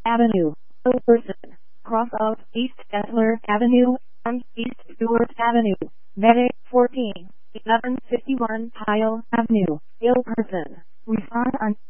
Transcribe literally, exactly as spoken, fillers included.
Avenue, Ill Person, cross of East Kessler Avenue and East Stewart Avenue, Medic fourteen, eleven fifty-one Pyle Avenue, Ill Person, respond on